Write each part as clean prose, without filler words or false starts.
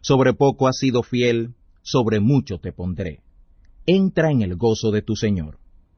Sobre poco has sido fiel, sobre mucho te pondré. Entra en el gozo de tu Señor.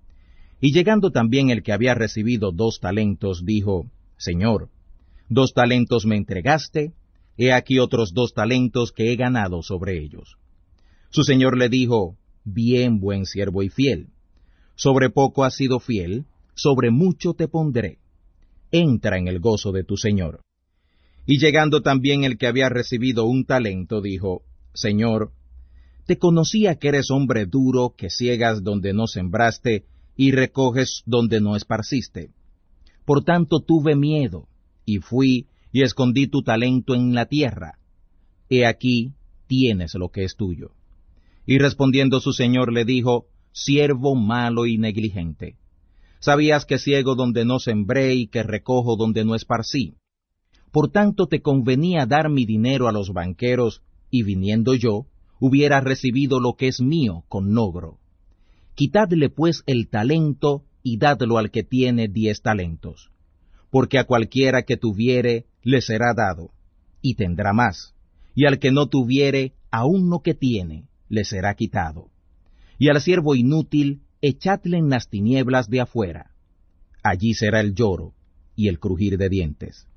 Y llegando también el que había recibido 2 talentos, dijo, Señor, 2 talentos me entregaste, he aquí otros 2 talentos que he ganado sobre ellos. Su señor le dijo, bien, buen siervo y fiel. Sobre poco has sido fiel, sobre mucho te pondré. Entra en el gozo de tu señor. Y llegando también el que había recibido 1 talento, dijo, Señor, te conocía que eres hombre duro, que ciegas donde no sembraste, y recoges donde no esparciste. Por tanto tuve miedo, y fui y escondí tu talento en la tierra. He aquí, tienes lo que es tuyo. Y respondiendo su señor le dijo, siervo malo y negligente. Sabías que ciego donde no sembré y que recojo donde no esparcí. Por tanto te convenía dar mi dinero a los banqueros, y viniendo yo, hubiera recibido lo que es mío con logro. Quitadle pues el talento, y dadlo al que tiene 10 talentos. Porque a cualquiera que tuviere, le será dado, y tendrá más. Y al que no tuviere, aun lo que tiene, le será quitado. Y al siervo inútil, echadle en las tinieblas de afuera. Allí será el lloro, y el crujir de dientes.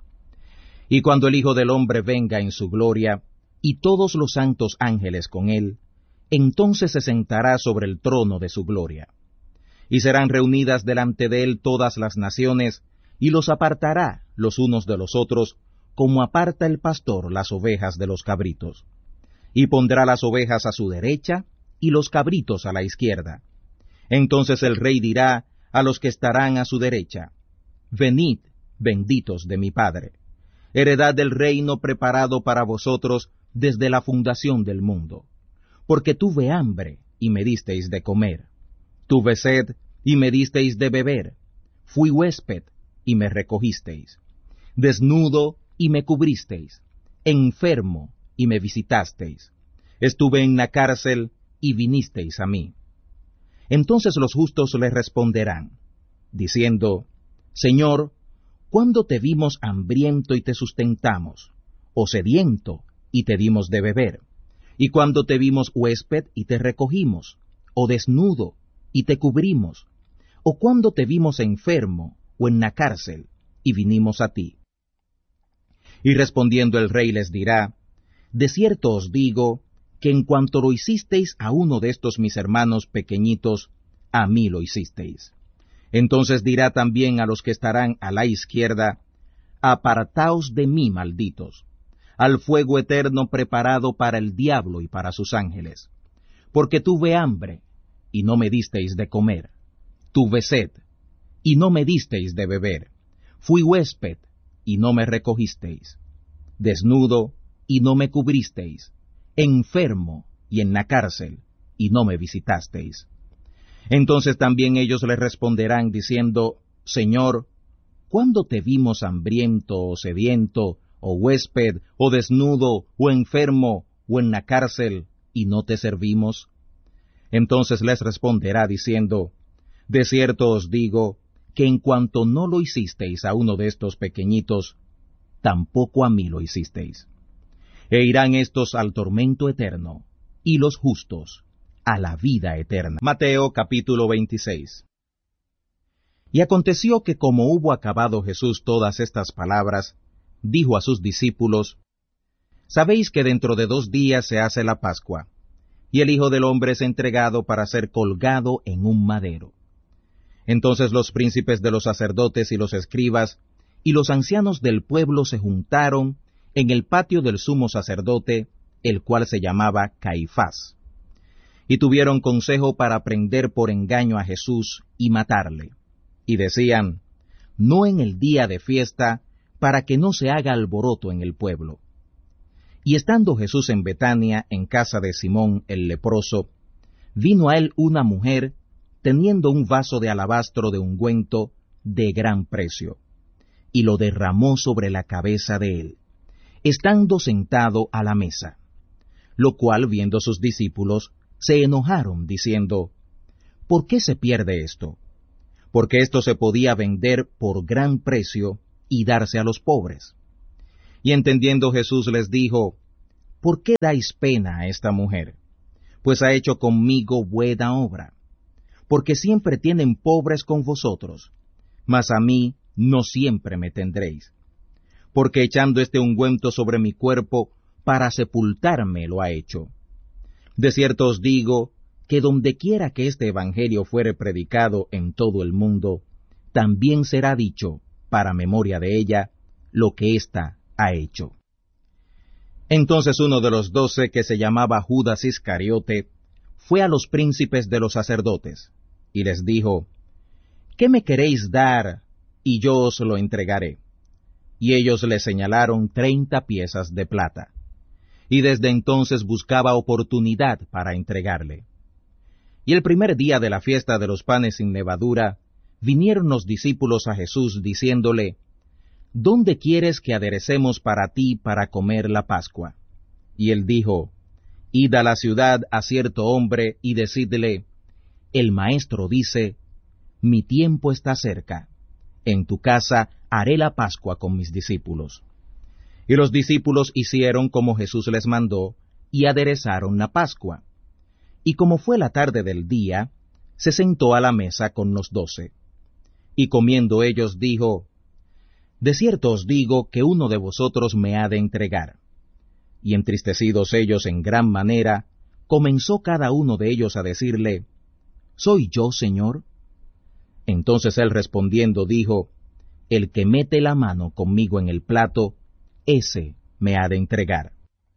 Y cuando el Hijo del Hombre venga en su gloria, y todos los santos ángeles con él, entonces se sentará sobre el trono de su gloria. Y serán reunidas delante de él todas las naciones, y los apartará los unos de los otros, como aparta el pastor las ovejas de los cabritos. Y pondrá las ovejas a su derecha, y los cabritos a la izquierda. Entonces el rey dirá a los que estarán a su derecha, venid, benditos de mi Padre, heredad del reino preparado para vosotros desde la fundación del mundo. Porque tuve hambre, y me disteis de comer. Tuve sed, y me disteis de beber. Fui huésped, y me recogisteis. Desnudo, y me cubristeis. Enfermo, y me visitasteis. Estuve en la cárcel, y vinisteis a mí. Entonces los justos le responderán, diciendo, Señor, ¿cuándo te vimos hambriento y te sustentamos? ¿O sediento, y te dimos de beber? ¿Y cuándo te vimos huésped y te recogimos? ¿O desnudo, y te cubrimos? ¿O cuándo te vimos enfermo, o en la cárcel, y vinimos a ti? Y respondiendo el rey les dirá, de cierto os digo, que en cuanto lo hicisteis a uno de estos mis hermanos pequeñitos, a mí lo hicisteis. Entonces dirá también a los que estarán a la izquierda, apartaos de mí, malditos, al fuego eterno preparado para el diablo y para sus ángeles. Porque tuve hambre, y no me disteis de comer. Tuve sed, y no me disteis de beber. Fui huésped, y no me recogisteis. Desnudo, y no me cubristeis. Enfermo, y en la cárcel, y no me visitasteis. Entonces también ellos le responderán diciendo, Señor, ¿cuándo te vimos hambriento o sediento, o huésped, o desnudo, o enfermo, o en la cárcel, y no te servimos? Entonces les responderá diciendo, de cierto os digo, que en cuanto no lo hicisteis a uno de estos pequeñitos, tampoco a mí lo hicisteis. E irán estos al tormento eterno, y los justos a la vida eterna. Mateo capítulo 26. Y aconteció que como hubo acabado Jesús todas estas palabras, dijo a sus discípulos, Sabéis que dentro de 2 días se hace la Pascua, y el Hijo del Hombre es entregado para ser colgado en un madero. Entonces los príncipes de los sacerdotes y los escribas, y los ancianos del pueblo se juntaron en el patio del sumo sacerdote, el cual se llamaba Caifás. Y tuvieron consejo para prender por engaño a Jesús y matarle. Y decían, no en el día de fiesta, para que no se haga alboroto en el pueblo. Y estando Jesús en Betania, en casa de Simón el leproso, vino a él una mujer, teniendo un vaso de alabastro de ungüento de gran precio, y lo derramó sobre la cabeza de él, estando sentado a la mesa. Lo cual, viendo sus discípulos, se enojaron, diciendo, ¿por qué se pierde esto? Porque esto se podía vender por gran precio y darse a los pobres. Y entendiendo Jesús les dijo, ¿por qué dais pena a esta mujer? Pues ha hecho conmigo buena obra. Porque siempre tienen pobres con vosotros, mas a mí no siempre me tendréis. Porque echando este ungüento sobre mi cuerpo, para sepultarme lo ha hecho. De cierto os digo, que dondequiera que este evangelio fuere predicado en todo el mundo, también será dicho, para memoria de ella, lo que ésta ha hecho. Entonces uno de los 12, que se llamaba Judas Iscariote, fue a los príncipes de los sacerdotes, y les dijo, ¿qué me queréis dar, y yo os lo entregaré? Y ellos le señalaron 30 piezas de plata. Y desde entonces buscaba oportunidad para entregarle. Y el primer día de la fiesta de los panes sin levadura, vinieron los discípulos a Jesús diciéndole, ¿dónde quieres que aderecemos para ti para comer la Pascua? Y él dijo, id a la ciudad a cierto hombre y decidle, el maestro dice, mi tiempo está cerca, en tu casa haré la Pascua con mis discípulos. Y los discípulos hicieron como Jesús les mandó, y aderezaron la Pascua. Y como fue la tarde del día, se sentó a la mesa con los 12. Y comiendo ellos dijo, de cierto os digo que uno de vosotros me ha de entregar. Y entristecidos ellos en gran manera, comenzó cada uno de ellos a decirle, ¿soy yo, Señor? Entonces él respondiendo dijo, el que mete la mano conmigo en el plato, ese me ha de entregar.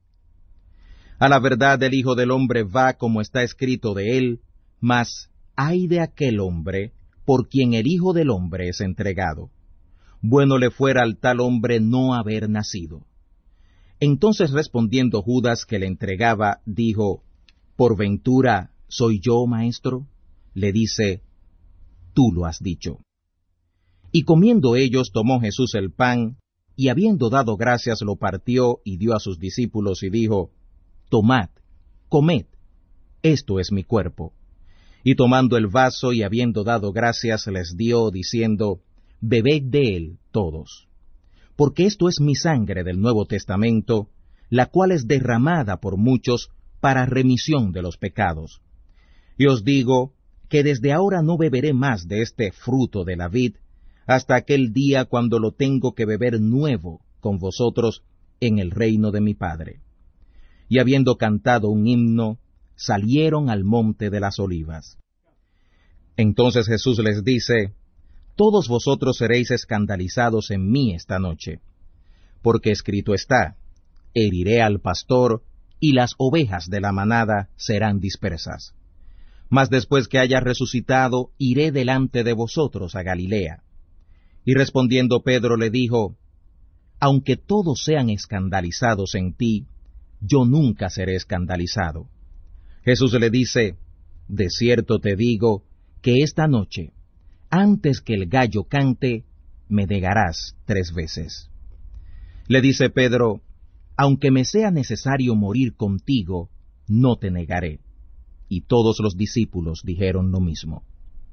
A la verdad el Hijo del Hombre va como está escrito de él, mas ay de aquel hombre por quien el Hijo del Hombre es entregado. Bueno le fuera al tal hombre no haber nacido. Entonces respondiendo Judas, que le entregaba, dijo, ¿por ventura soy yo, maestro? Le dice, tú lo has dicho. Y comiendo ellos, tomó Jesús el pan, y habiendo dado gracias, lo partió y dio a sus discípulos, y dijo, tomad, comed, esto es mi cuerpo. Y tomando el vaso, y habiendo dado gracias, les dio, diciendo, bebed de él todos. Porque esto es mi sangre del Nuevo Testamento, la cual es derramada por muchos para remisión de los pecados. Y os digo que desde ahora no beberé más de este fruto de la vid, hasta aquel día cuando lo tengo que beber nuevo con vosotros en el reino de mi Padre. Y habiendo cantado un himno, salieron al monte de las olivas. Entonces Jesús les dice, todos vosotros seréis escandalizados en mí esta noche, porque escrito está, heriré al pastor, y las ovejas de la manada serán dispersas. Mas después que haya resucitado, iré delante de vosotros a Galilea. Y respondiendo Pedro le dijo, aunque todos sean escandalizados en ti, yo nunca seré escandalizado. Jesús le dice, de cierto te digo, que esta noche, antes que el gallo cante, me negarás 3 veces. Le dice Pedro, aunque me sea necesario morir contigo, no te negaré. Y todos los discípulos dijeron lo mismo.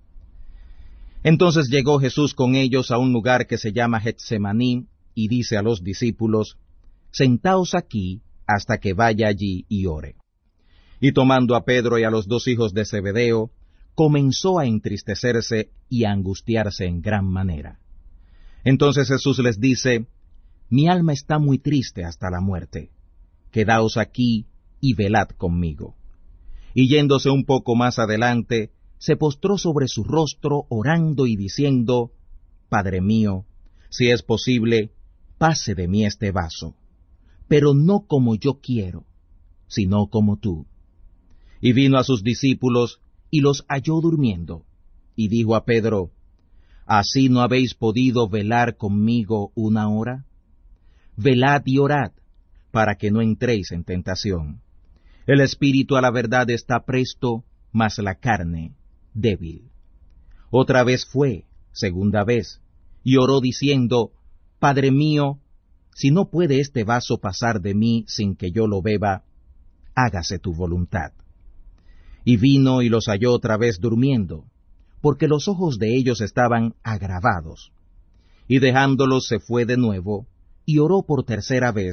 Entonces llegó Jesús con ellos a un lugar que se llama Getsemaní, y dice a los discípulos, sentaos aquí hasta que vaya allí y ore. Y tomando a Pedro y a los 2 hijos de Zebedeo, comenzó a entristecerse y a angustiarse en gran manera. Entonces Jesús les dice, mi alma está muy triste hasta la muerte. Quedaos aquí y velad conmigo. Y yéndose un poco más adelante, se postró sobre su rostro orando y diciendo, Padre mío, si es posible, pase de mí este vaso, pero no como yo quiero, sino como tú. Y vino a sus discípulos, y los halló durmiendo, y dijo a Pedro, ¿así no habéis podido velar conmigo 1 hora? Velad y orad, para que no entréis en tentación. El espíritu a la verdad está presto, mas la carne débil. Otra vez fue, segunda vez, y oró diciendo, Padre mío, si no puede este vaso pasar de mí sin que yo lo beba, hágase tu voluntad. Y vino y los halló otra vez durmiendo, porque los ojos de ellos estaban agravados. Y dejándolos se fue de nuevo, y oró por tercera vez,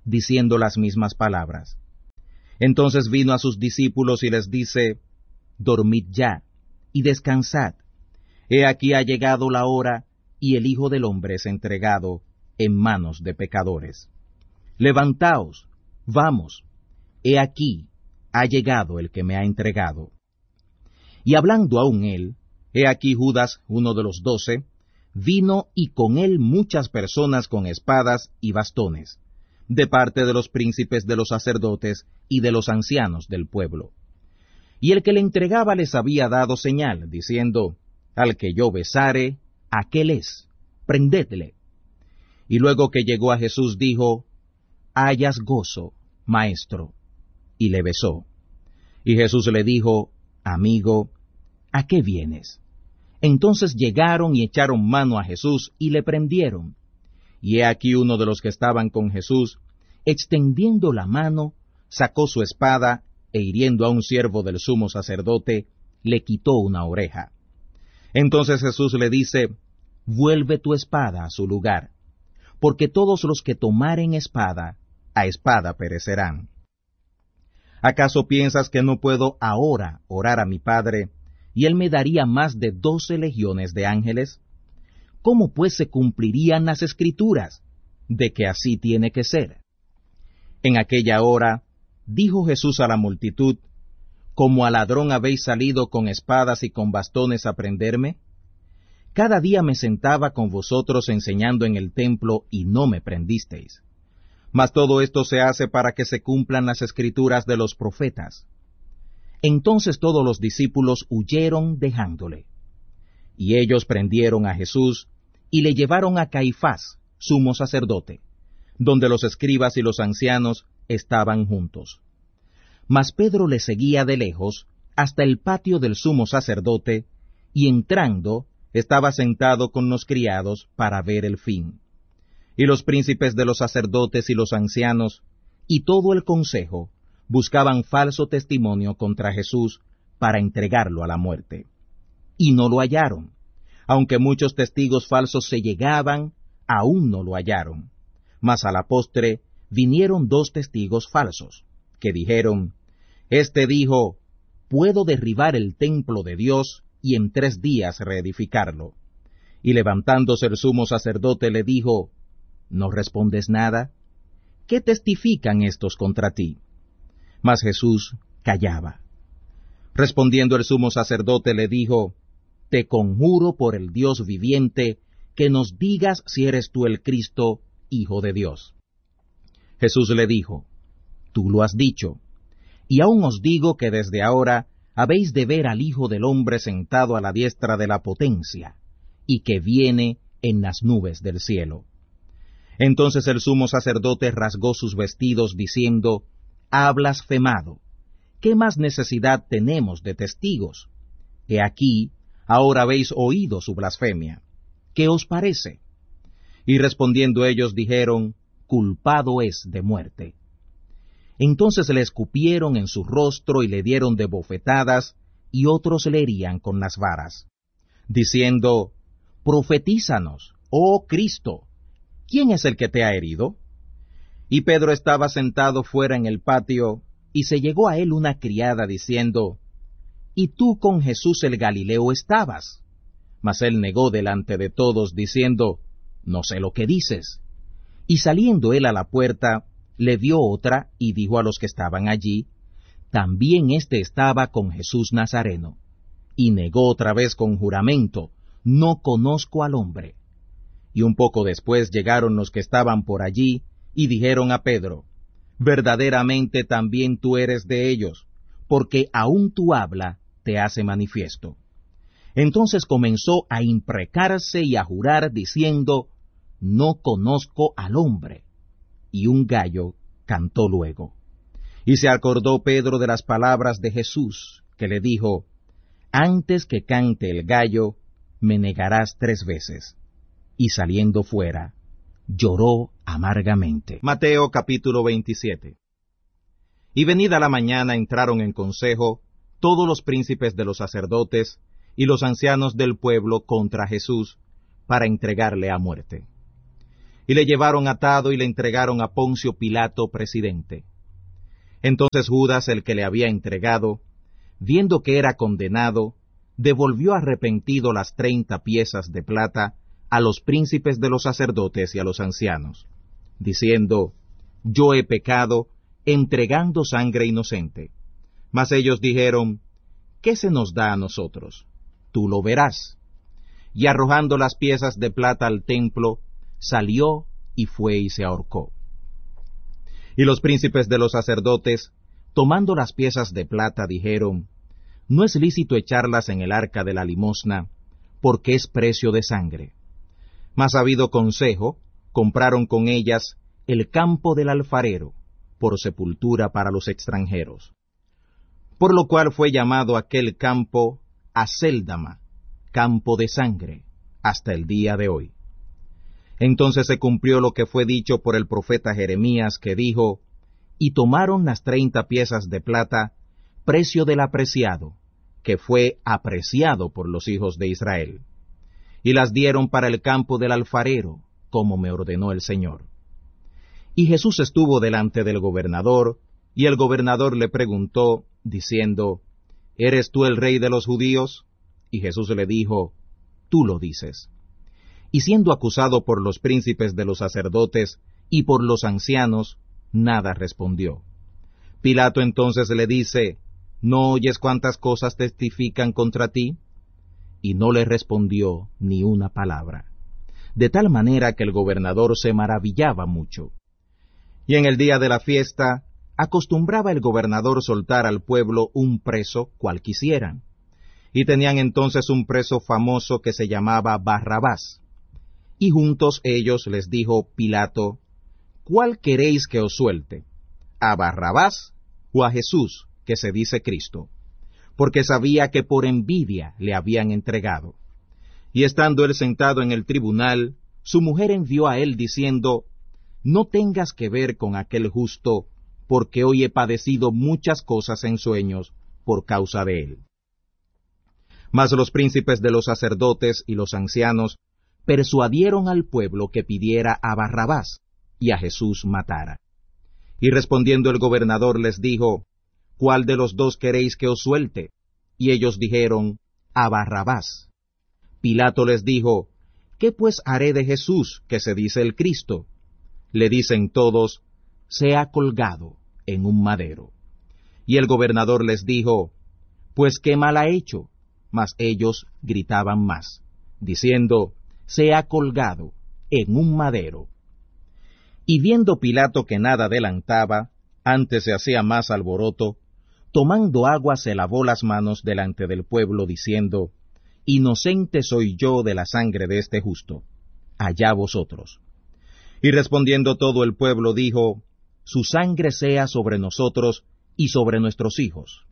diciendo las mismas palabras. Entonces vino a sus discípulos y les dice, dormid ya, y descansad. He aquí ha llegado la hora, y el Hijo del Hombre es entregado en manos de pecadores. Levantaos, vamos, he aquí ha llegado el que me ha entregado. Y hablando aún él, he aquí Judas, uno de los 12, vino y con él muchas personas con espadas y bastones, de parte de los príncipes de los sacerdotes y de los ancianos del pueblo. Y el que le entregaba les había dado señal, diciendo, al que yo besare, aquel es, prendedle. Y luego que llegó a Jesús dijo, hayas gozo, maestro, y le besó. Y Jesús le dijo, amigo, ¿a qué vienes? Entonces llegaron y echaron mano a Jesús y le prendieron. Y he aquí uno de los que estaban con Jesús, extendiendo la mano, sacó su espada, e hiriendo a un siervo del sumo sacerdote, le quitó una oreja. Entonces Jesús le dice, vuelve tu espada a su lugar, porque todos los que tomaren espada, a espada perecerán. ¿Acaso piensas que no puedo ahora orar a mi Padre, y él me daría más de 12 legiones de ángeles? ¿Cómo pues se cumplirían las Escrituras, de que así tiene que ser? En aquella hora, dijo Jesús a la multitud, ¿como a ladrón habéis salido con espadas y con bastones a prenderme? Cada día me sentaba con vosotros enseñando en el templo, y no me prendisteis. Mas todo esto se hace para que se cumplan las Escrituras de los profetas. Entonces todos los discípulos huyeron dejándole. Y ellos prendieron a Jesús, y le llevaron a Caifás, sumo sacerdote, donde los escribas y los ancianos estaban juntos. Mas Pedro le seguía de lejos hasta el patio del sumo sacerdote, y entrando estaba sentado con los criados para ver el fin. Y los príncipes de los sacerdotes y los ancianos, y todo el consejo, buscaban falso testimonio contra Jesús para entregarlo a la muerte. Y no lo hallaron. Aunque muchos testigos falsos se llegaban, aún no lo hallaron. Mas a la postre vinieron 2 testigos falsos, que dijeron, este dijo, puedo derribar el templo de Dios y en 3 días reedificarlo. Y levantándose el sumo sacerdote le dijo, ¿no respondes nada? ¿Qué testifican estos contra ti? Mas Jesús callaba. Respondiendo el sumo sacerdote le dijo, te conjuro por el Dios viviente, que nos digas si eres tú el Cristo, Hijo de Dios. Jesús le dijo, tú lo has dicho, y aún os digo que desde ahora habéis de ver al Hijo del Hombre sentado a la diestra de la potencia, y que viene en las nubes del cielo. Entonces el sumo sacerdote rasgó sus vestidos, diciendo, ha blasfemado. ¿Qué más necesidad tenemos de testigos? He aquí, ahora habéis oído su blasfemia. ¿Qué os parece? Y respondiendo ellos dijeron, culpado es de muerte. Entonces le escupieron en su rostro y le dieron de bofetadas, y otros le herían con las varas, diciendo, profetízanos, oh Cristo, ¿quién es el que te ha herido? Y Pedro estaba sentado fuera en el patio, y se llegó a él una criada diciendo, ¿y tú con Jesús el Galileo estabas? Mas él negó delante de todos, diciendo, no sé lo que dices. Y saliendo él a la puerta, le dio otra, y dijo a los que estaban allí, también éste estaba con Jesús Nazareno. Y negó otra vez con juramento, no conozco al hombre. Y un poco después llegaron los que estaban por allí, y dijeron a Pedro, verdaderamente también tú eres de ellos, porque aun tu habla te hace manifiesto. Entonces comenzó a imprecarse y a jurar, diciendo, no conozco al hombre. Y un gallo cantó luego. Y se acordó Pedro de las palabras de Jesús, que le dijo, antes que cante el gallo, me negarás 3 veces. Y saliendo fuera, lloró amargamente. Mateo capítulo 27. Y venida la mañana entraron en consejo todos los príncipes de los sacerdotes y los ancianos del pueblo contra Jesús, para entregarle a muerte. y le llevaron atado y le entregaron a Poncio Pilato, presidente. Entonces Judas, el que le había entregado, viendo que era condenado, devolvió arrepentido las 30 piezas de plata a los príncipes de los sacerdotes y a los ancianos, diciendo, yo he pecado, entregando sangre inocente. Mas ellos dijeron, ¿qué se nos da a nosotros? Tú lo verás. Y arrojando las piezas de plata al templo, salió y fue y se ahorcó. Y los príncipes de los sacerdotes, tomando las piezas de plata, dijeron, no es lícito echarlas en el arca de la limosna, porque es precio de sangre. Mas habido consejo, compraron con ellas el campo del alfarero, por sepultura para los extranjeros. Por lo cual fue llamado aquel campo Acéldama, campo de sangre, hasta el día de hoy. Entonces se cumplió lo que fue dicho por el profeta Jeremías, que dijo, y tomaron las 30 piezas de plata, precio del apreciado, que fue apreciado por los hijos de Israel, y las dieron para el campo del alfarero, como me ordenó el Señor. Y Jesús estuvo delante del gobernador, y el gobernador le preguntó, diciendo, ¿eres tú el rey de los judíos? Y Jesús le dijo, tú lo dices. Y siendo acusado por los príncipes de los sacerdotes y por los ancianos, nada respondió. Pilato entonces le dice, ¿no oyes cuántas cosas testifican contra ti? Y no le respondió ni una palabra. De tal manera que el gobernador se maravillaba mucho. Y en el día de la fiesta, acostumbraba el gobernador soltar al pueblo un preso cual quisieran. Y tenían entonces un preso famoso que se llamaba Barrabás. Y juntos ellos les dijo Pilato, ¿cuál queréis que os suelte? ¿A Barrabás o a Jesús, que se dice Cristo? Porque sabía que por envidia le habían entregado. Y estando él sentado en el tribunal, su mujer envió a él diciendo, no tengas que ver con aquel justo, porque hoy he padecido muchas cosas en sueños por causa de él. Mas los príncipes de los sacerdotes y los ancianos persuadieron al pueblo que pidiera a Barrabás y a Jesús matara. Y respondiendo el gobernador les dijo, ¿cuál de los dos queréis que os suelte? Y ellos dijeron, a Barrabás. Pilato les dijo, ¿qué pues haré de Jesús, que se dice el Cristo? Le dicen todos, sea colgado en un madero. Y el gobernador les dijo, pues qué mal ha hecho. Mas ellos gritaban más, diciendo, sea colgado en un madero. Y viendo Pilato que nada adelantaba, antes se hacía más alboroto, tomando agua se lavó las manos delante del pueblo, diciendo, inocente soy yo de la sangre de este justo, allá vosotros. Y respondiendo todo el pueblo dijo, su sangre sea sobre nosotros y sobre nuestros hijos.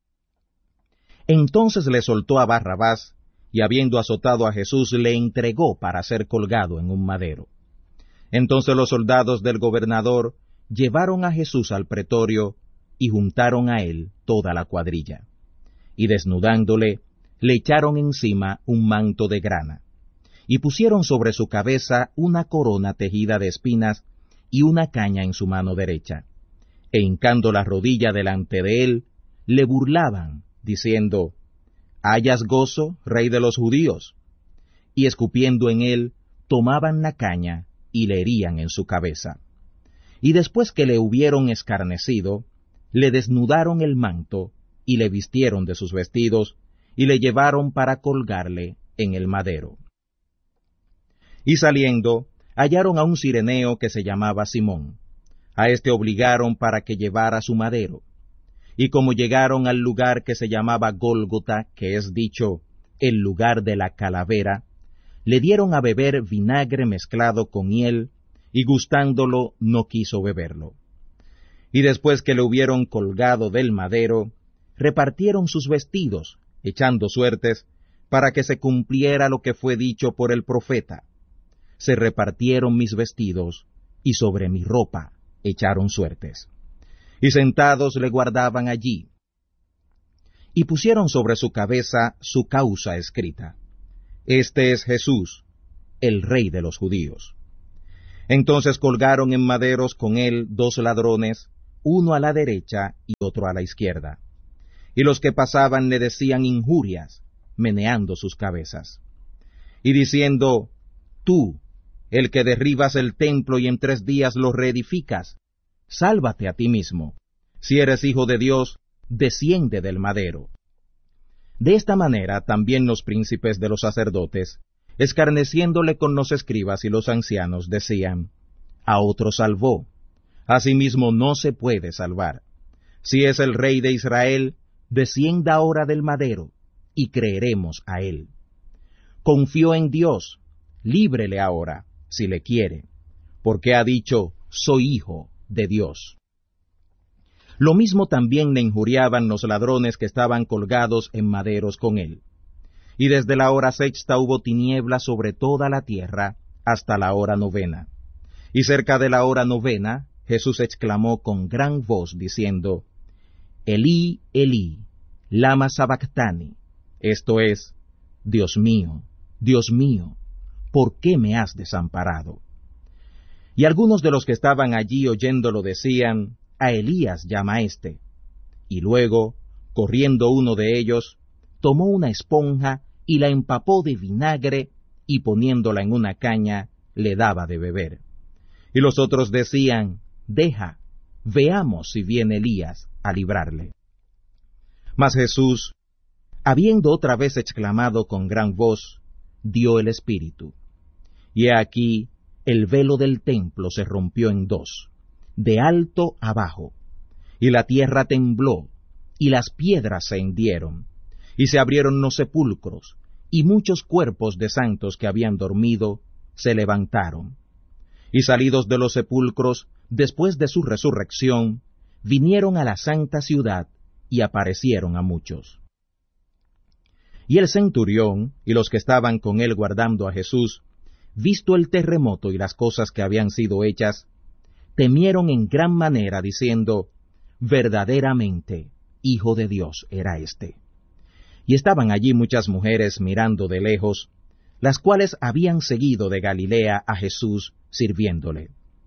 Entonces le soltó a Barrabás, y habiendo azotado a Jesús, le entregó para ser colgado en un madero. Entonces los soldados del gobernador llevaron a Jesús al pretorio, y juntaron a él toda la cuadrilla. Y desnudándole, le echaron encima un manto de grana, y pusieron sobre su cabeza una corona tejida de espinas, y una caña en su mano derecha. E hincando la rodilla delante de él, le burlaban, diciendo, ¿hallas gozo, rey de los judíos? Y escupiendo en él, tomaban la caña y le herían en su cabeza. Y después que le hubieron escarnecido, le desnudaron el manto, y le vistieron de sus vestidos, y le llevaron para colgarle en el madero. Y saliendo, hallaron a un cireneo que se llamaba Simón. A éste obligaron para que llevara su madero. Y como llegaron al lugar que se llamaba Gólgota, que es dicho, el lugar de la calavera, le dieron a beber vinagre mezclado con hiel, y gustándolo no quiso beberlo. Y después que le hubieron colgado del madero, repartieron sus vestidos, echando suertes, para que se cumpliera lo que fue dicho por el profeta. Se repartieron mis vestidos, y sobre mi ropa echaron suertes. Y sentados le guardaban allí. Y pusieron sobre su cabeza su causa escrita. Este es Jesús, el Rey de los Judíos. Entonces colgaron en maderos con él 2 ladrones, uno a la derecha y otro a la izquierda. Y los que pasaban le decían injurias, meneando sus cabezas, y diciendo: Tú, el que derribas el templo y en 3 días lo reedificas, sálvate a ti mismo. Si eres hijo de Dios, desciende del madero. De esta manera también los príncipes de los sacerdotes, escarneciéndole con los escribas y los ancianos, decían: A otro salvó, a sí mismo no se puede salvar. Si es el Rey de Israel, descienda ahora del madero, y creeremos a él. Confió en Dios, líbrele ahora, si le quiere, porque ha dicho: soy hijo de Dios. Lo mismo también le injuriaban los ladrones que estaban colgados en maderos con él. Y desde la hora 6 hubo tinieblas sobre toda la tierra hasta la hora 9. Y cerca de la hora 9, Jesús exclamó con gran voz, diciendo: Elí, Elí, lama sabactani, esto es: Dios mío, ¿por qué me has desamparado? Y algunos de los que estaban allí oyéndolo decían: A Elías llama éste. Y luego, corriendo uno de ellos, tomó una esponja y la empapó de vinagre, y poniéndola en una caña, le daba de beber. Y los otros decían: Deja, veamos si viene Elías a librarle. Mas Jesús, habiendo otra vez exclamado con gran voz, dio el Espíritu. Y he aquí, el velo del templo se rompió en 2, de alto abajo, y la tierra tembló, y las piedras se hendieron, y se abrieron los sepulcros, y muchos cuerpos de santos que habían dormido se levantaron. Y salidos de los sepulcros, después de su resurrección, vinieron a la santa ciudad, y aparecieron a muchos. Y el centurión, y los que estaban con él guardando a Jesús, visto el terremoto y las cosas que habían sido hechas, temieron en gran manera, diciendo: Verdaderamente, Hijo de Dios era éste. Y estaban allí muchas mujeres mirando de lejos, las cuales habían seguido de Galilea a Jesús sirviéndole.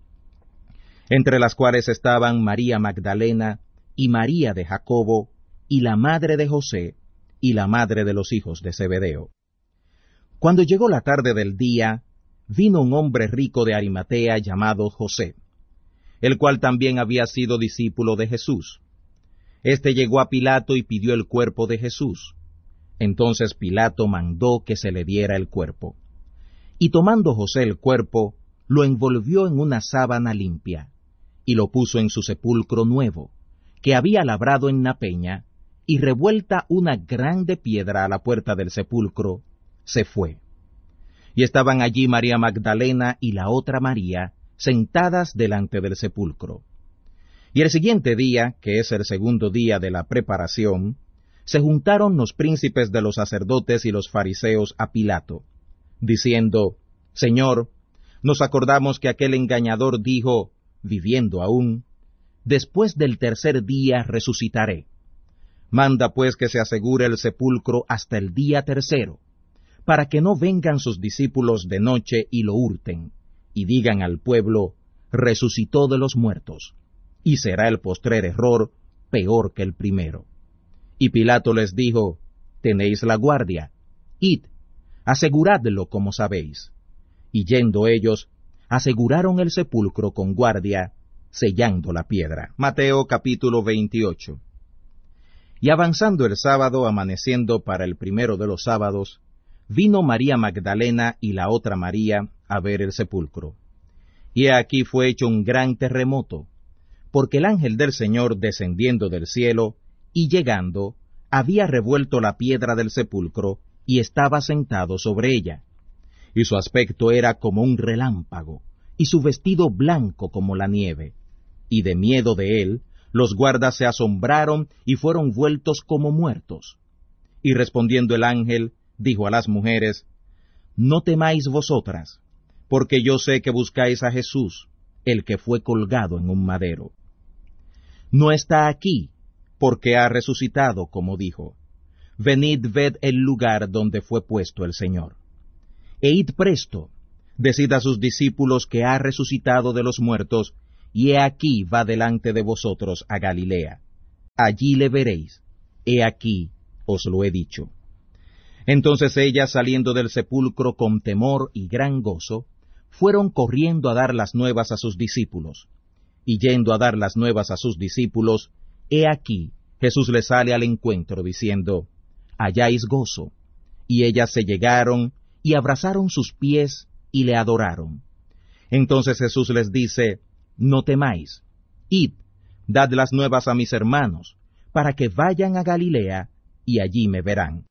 Entre las cuales estaban María Magdalena, y María de Jacobo, y la madre de José, y la madre de los hijos de Zebedeo. Cuando llegó la tarde del día, vino un hombre rico de Arimatea llamado José, el cual también había sido discípulo de Jesús. Este llegó a Pilato y pidió el cuerpo de Jesús. Entonces Pilato mandó que se le diera el cuerpo. Y tomando José el cuerpo, lo envolvió en una sábana limpia, y lo puso en su sepulcro nuevo, que había labrado en la peña, y revuelta una grande piedra a la puerta del sepulcro, se fue. Y estaban allí María Magdalena y la otra María, sentadas delante del sepulcro. Y el siguiente día, que es el segundo día de la preparación, se juntaron los príncipes de los sacerdotes y los fariseos a Pilato, diciendo: Señor, nos acordamos que aquel engañador dijo, viviendo aún: Después del 3er día resucitaré. Manda pues que se asegure el sepulcro hasta el día 3, para que no vengan sus discípulos de noche y lo hurten, y digan al pueblo: resucitó de los muertos, y será el postrer error peor que el primero. Y Pilato les dijo: Tenéis la guardia, id, aseguradlo como sabéis. Y yendo ellos, aseguraron el sepulcro con guardia, sellando la piedra. Mateo capítulo 28. Y avanzando el sábado, amaneciendo para el primero de los sábados, vino María Magdalena y la otra María a ver el sepulcro. Y aquí fue hecho un gran terremoto, porque el ángel del Señor, descendiendo del cielo y llegando, había revuelto la piedra del sepulcro y estaba sentado sobre ella. Y su aspecto era como un relámpago, y su vestido blanco como la nieve. Y de miedo de él, los guardas se asombraron y fueron vueltos como muertos. Y respondiendo el ángel, dijo a las mujeres: No temáis vosotras, porque yo sé que buscáis a Jesús, el que fue colgado en un madero. No está aquí, porque ha resucitado, como dijo. Venid, ved el lugar donde fue puesto el Señor. E id presto, Decid a sus discípulos que ha resucitado de los muertos, y he aquí va delante de vosotros a Galilea. Allí le veréis. He aquí os lo he dicho. Entonces ellas, saliendo del sepulcro con temor y gran gozo, fueron corriendo a dar las nuevas a sus discípulos. Y yendo a dar las nuevas a sus discípulos, he aquí Jesús les sale al encuentro, diciendo, «Halláis gozo». Y ellas se llegaron y abrazaron sus pies y le adoraron. Entonces Jesús les dice, «No temáis, id, dad las nuevas a mis hermanos, para que vayan a Galilea, y allí me verán».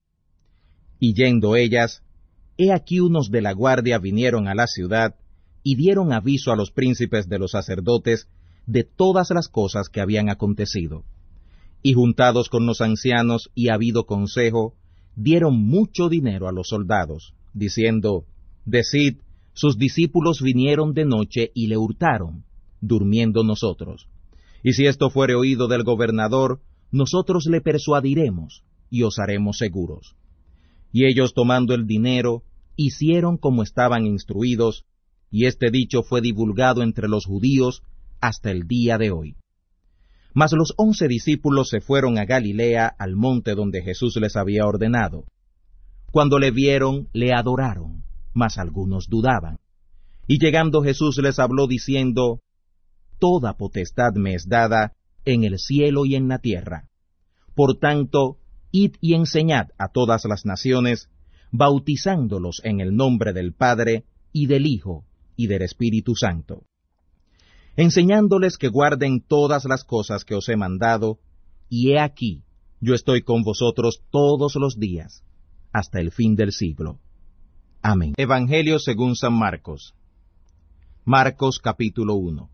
Y yendo ellas, he aquí unos de la guardia vinieron a la ciudad, y dieron aviso a los príncipes de los sacerdotes de todas las cosas que habían acontecido. Y juntados con los ancianos y habido consejo, dieron mucho dinero a los soldados, diciendo, «Decid, sus discípulos vinieron de noche y le hurtaron, durmiendo nosotros. Y si esto fuere oído del gobernador, nosotros le persuadiremos, y os haremos seguros». Y ellos, tomando el dinero, hicieron como estaban instruidos, y este dicho fue divulgado entre los judíos hasta el día de hoy. Mas los 11 discípulos se fueron a Galilea, al monte donde Jesús les había ordenado. Cuando le vieron, le adoraron, mas algunos dudaban. Y llegando Jesús les habló diciendo, «Toda potestad me es dada en el cielo y en la tierra. Por tanto, id y enseñad a todas las naciones, bautizándolos en el nombre del Padre, y del Hijo, y del Espíritu Santo, enseñándoles que guarden todas las cosas que os he mandado, y he aquí, yo estoy con vosotros todos los días, hasta el fin del siglo. Amén. Evangelio según San Marcos. Marcos capítulo 1.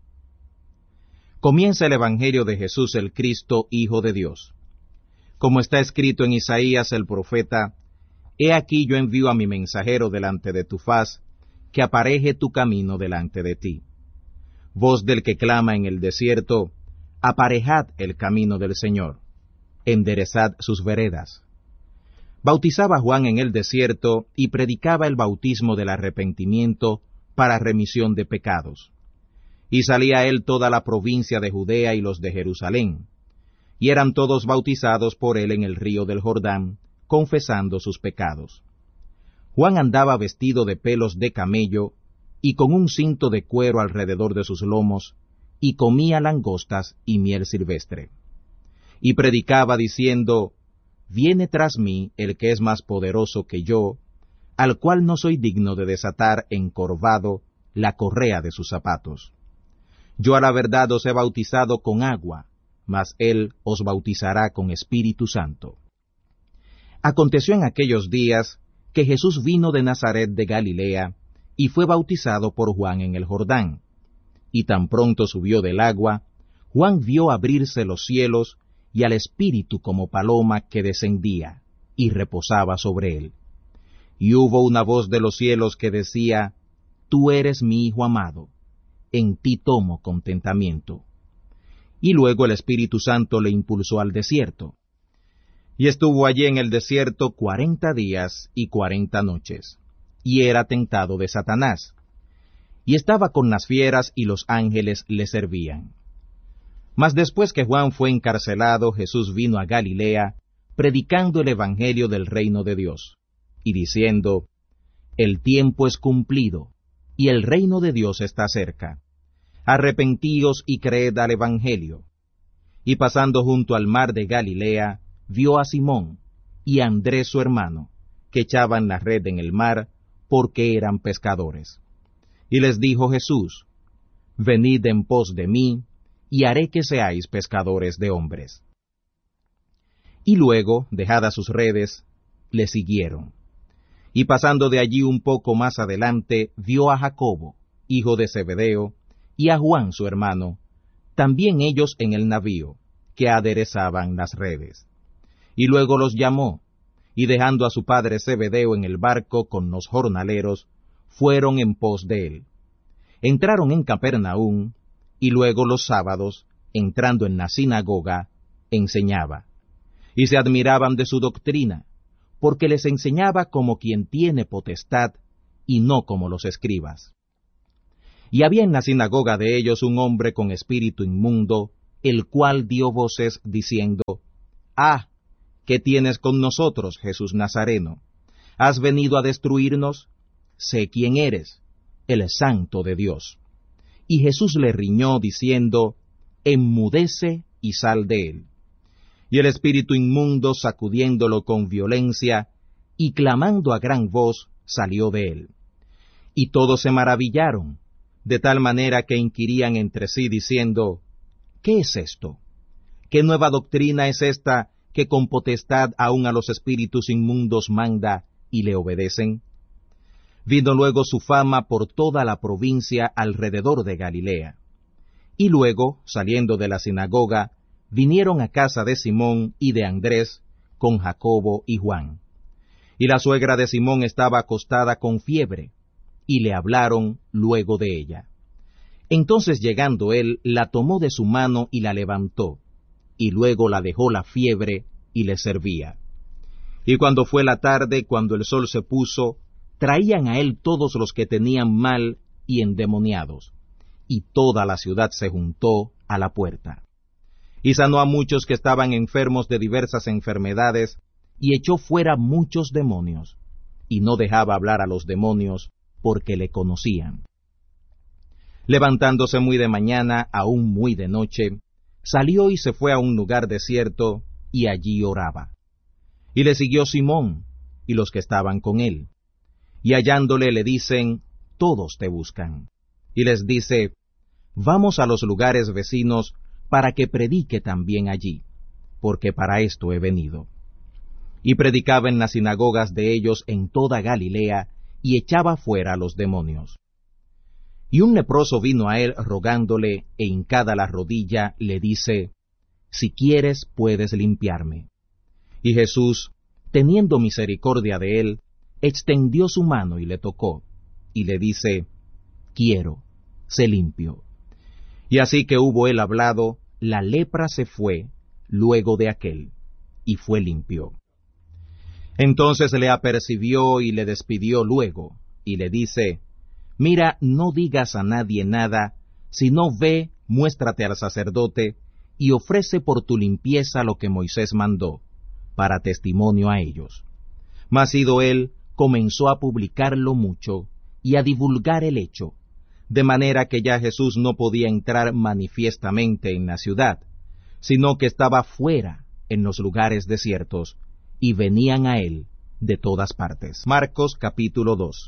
Comienza el Evangelio de Jesús el Cristo, Hijo de Dios. Como está escrito en Isaías el profeta, «He aquí yo envío a mi mensajero delante de tu faz, que apareje tu camino delante de ti». Voz del que clama en el desierto, «Aparejad el camino del Señor, enderezad sus veredas». Bautizaba Juan en el desierto y predicaba el bautismo del arrepentimiento para remisión de pecados. Y salía a él toda la provincia de Judea y los de Jerusalén, y eran todos bautizados por él en el río del Jordán, confesando sus pecados. Juan andaba vestido de pelos de camello, y con un cinto de cuero alrededor de sus lomos, y comía langostas y miel silvestre. Y predicaba diciendo, «Viene tras mí el que es más poderoso que yo, al cual no soy digno de desatar encorvado la correa de sus zapatos. Yo a la verdad os he bautizado con agua, mas él os bautizará con Espíritu Santo». Aconteció en aquellos días que Jesús vino de Nazaret de Galilea, y fue bautizado por Juan en el Jordán. Y tan pronto subió del agua, Juan vio abrirse los cielos, y al Espíritu como paloma que descendía, y reposaba sobre él. Y hubo una voz de los cielos que decía, «Tú eres mi Hijo amado, en ti tomo contentamiento». Y luego el Espíritu Santo le impulsó al desierto. Y estuvo allí en el desierto 40 días y 40 noches, y era tentado de Satanás. Y estaba con las fieras, y los ángeles le servían. Mas después que Juan fue encarcelado, Jesús vino a Galilea, predicando el Evangelio del reino de Dios, y diciendo, «El tiempo es cumplido, y el reino de Dios está cerca. Arrepentíos y creed al Evangelio». Y pasando junto al mar de Galilea, vio a Simón y a Andrés su hermano, que echaban la red en el mar, porque eran pescadores. Y les dijo Jesús, «Venid en pos de mí, y haré que seáis pescadores de hombres». Y luego, dejadas sus redes, le siguieron. Y pasando de allí un poco más adelante, vio a Jacobo, hijo de Zebedeo, y a Juan su hermano, también ellos en el navío, que aderezaban las redes. Y luego los llamó, y dejando a su padre Zebedeo en el barco con los jornaleros, fueron en pos de él. Entraron en Capernaum, y luego los sábados, entrando en la sinagoga, enseñaba. Y se admiraban de su doctrina, porque les enseñaba como quien tiene potestad, y no como los escribas. Y había en la sinagoga de ellos un hombre con espíritu inmundo, el cual dio voces diciendo, «Ah, ¿qué tienes con nosotros, Jesús Nazareno? ¿Has venido a destruirnos? Sé quién eres, el Santo de Dios». Y Jesús le riñó diciendo, «Enmudece y sal de él». Y el espíritu inmundo, sacudiéndolo con violencia, y clamando a gran voz, salió de él. Y todos se maravillaron, de tal manera que inquirían entre sí, diciendo, ¿qué es esto? ¿Qué nueva doctrina es esta que con potestad aun a los espíritus inmundos manda y le obedecen? Vino luego su fama por toda la provincia alrededor de Galilea. Y luego, saliendo de la sinagoga, vinieron a casa de Simón y de Andrés, con Jacobo y Juan. Y la suegra de Simón estaba acostada con fiebre, y le hablaron luego de ella. Entonces llegando él, la tomó de su mano y la levantó, y luego la dejó la fiebre, y le servía. Y cuando fue la tarde, cuando el sol se puso, traían a él todos los que tenían mal y endemoniados, y toda la ciudad se juntó a la puerta. Y sanó a muchos que estaban enfermos de diversas enfermedades, y echó fuera muchos demonios, y no dejaba hablar a los demonios, porque le conocían. Levantándose muy de mañana, aún muy de noche, salió y se fue a un lugar desierto, y allí oraba. Y le siguió Simón, y los que estaban con él. Y hallándole le dicen, todos te buscan. Y les dice, vamos a los lugares vecinos, para que predique también allí, porque para esto he venido. Y predicaba en las sinagogas de ellos en toda Galilea, y echaba fuera a los demonios. Y un leproso vino a él rogándole, e hincada la rodilla, le dice, si quieres puedes limpiarme. Y Jesús, teniendo misericordia de él, extendió su mano y le tocó, y le dice, quiero, sé limpio. Y así que hubo él hablado, la lepra se fue luego de aquél, y fue limpio. Entonces le apercibió y le despidió luego, y le dice, mira, no digas a nadie nada, sino ve, muéstrate al sacerdote, y ofrece por tu limpieza lo que Moisés mandó, para testimonio a ellos. Mas ido él, comenzó a publicarlo mucho, y a divulgar el hecho, de manera que ya Jesús no podía entrar manifiestamente en la ciudad, sino que estaba fuera, en los lugares desiertos, y venían a él de todas partes. Marcos capítulo 2.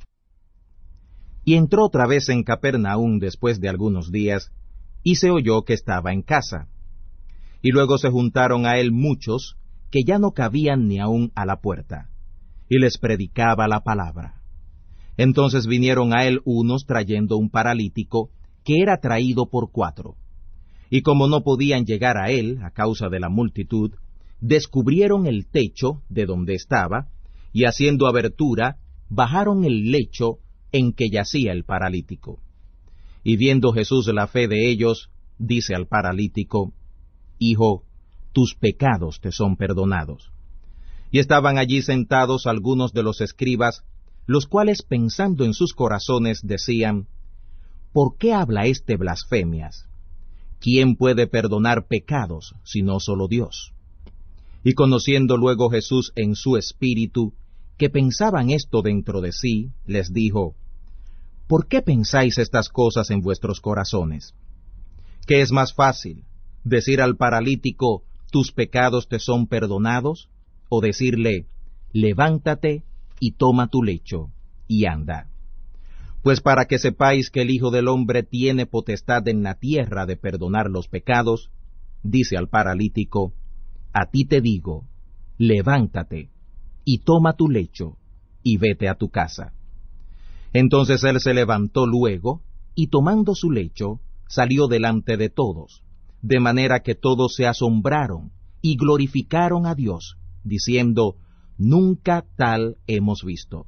Y entró otra vez en Capernaum después de algunos días, y se oyó que estaba en casa. Y luego se juntaron a él muchos, que ya no cabían ni aun a la puerta, y les predicaba la palabra. Entonces vinieron a él unos trayendo un paralítico, que era traído por 4. Y como no podían llegar a él, a causa de la multitud, descubrieron el techo de donde estaba, y haciendo abertura, bajaron el lecho en que yacía el paralítico. Y viendo Jesús la fe de ellos, dice al paralítico, Hijo, tus pecados te son perdonados. Y estaban allí sentados algunos de los escribas, los cuales pensando en sus corazones decían, ¿por qué habla este blasfemias? ¿Quién puede perdonar pecados, sino solo Dios? Y conociendo luego Jesús en su espíritu, que pensaban esto dentro de sí, les dijo, ¿por qué pensáis estas cosas en vuestros corazones? ¿Qué es más fácil, decir al paralítico, tus pecados te son perdonados? O decirle, levántate y toma tu lecho, y anda. Pues para que sepáis que el Hijo del Hombre tiene potestad en la tierra de perdonar los pecados, dice al paralítico, a ti te digo, levántate, y toma tu lecho, y vete a tu casa. Entonces él se levantó luego, y tomando su lecho, salió delante de todos, de manera que todos se asombraron, y glorificaron a Dios, diciendo, nunca tal hemos visto.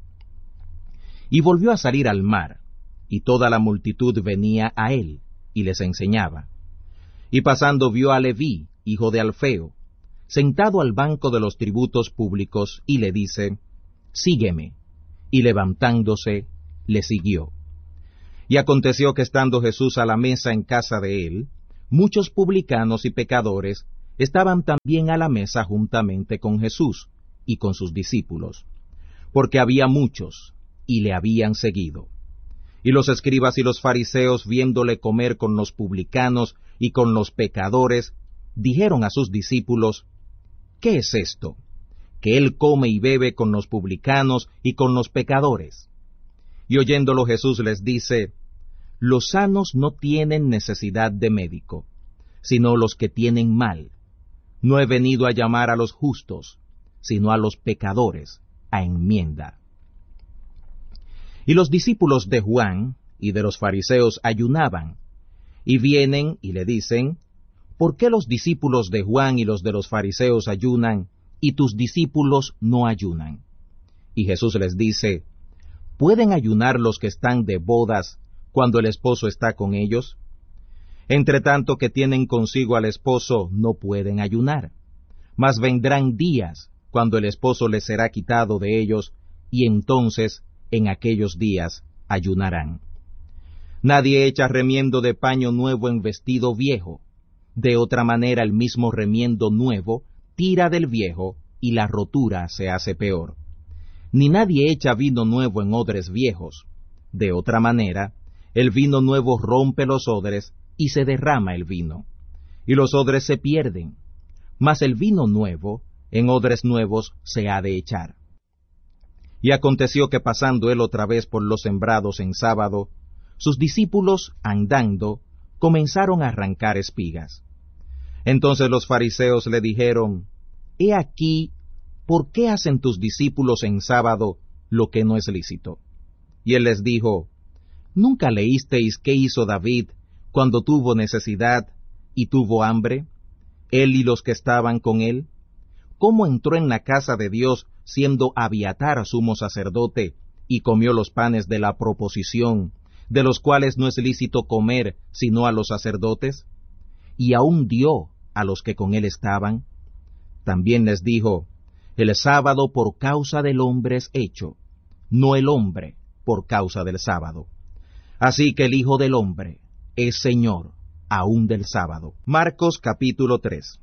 Y volvió a salir al mar, y toda la multitud venía a él, y les enseñaba. Y pasando vio a Leví, hijo de Alfeo, sentado al banco de los tributos públicos, y le dice, sígueme. y levantándose, le siguió. Y aconteció que estando Jesús a la mesa en casa de él, muchos publicanos y pecadores estaban también a la mesa juntamente con Jesús y con sus discípulos, porque había muchos, y le habían seguido. Y los escribas y los fariseos, viéndole comer con los publicanos y con los pecadores, dijeron a sus discípulos, ¿qué es esto? Que él come y bebe con los publicanos y con los pecadores. Y oyéndolo Jesús les dice, los sanos no tienen necesidad de médico, sino los que tienen mal. No he venido a llamar a los justos, sino a los pecadores, a enmienda. Y los discípulos de Juan y de los fariseos ayunaban, y vienen y le dicen, ¿por qué los discípulos de Juan y los de los fariseos ayunan, y tus discípulos no ayunan? Y Jesús les dice, ¿pueden ayunar los que están de bodas cuando el esposo está con ellos? Entre tanto que tienen consigo al esposo, no pueden ayunar. Mas vendrán días cuando el esposo les será quitado de ellos, y entonces, en aquellos días, ayunarán. Nadie echa remiendo de paño nuevo en vestido viejo. De otra manera el mismo remiendo nuevo tira del viejo, y la rotura se hace peor. Ni nadie echa vino nuevo en odres viejos. De otra manera, el vino nuevo rompe los odres, y se derrama el vino, y los odres se pierden. Mas el vino nuevo, en odres nuevos se ha de echar. Y aconteció que pasando él otra vez por los sembrados en sábado, sus discípulos, andando, comenzaron a arrancar espigas. Entonces los fariseos le dijeron, He aquí, ¿por qué hacen tus discípulos en sábado lo que no es lícito? Y él les dijo, ¿nunca leísteis qué hizo David cuando tuvo necesidad y tuvo hambre, él y los que estaban con él? ¿Cómo entró en la casa de Dios siendo Abiatar sumo sacerdote, y comió los panes de la proposición, de los cuales no es lícito comer sino a los sacerdotes? Y aún dio a los que con él estaban. También les dijo, el sábado por causa del hombre es hecho, no el hombre por causa del sábado. Así que el Hijo del Hombre es Señor aún del sábado. Marcos capítulo 3.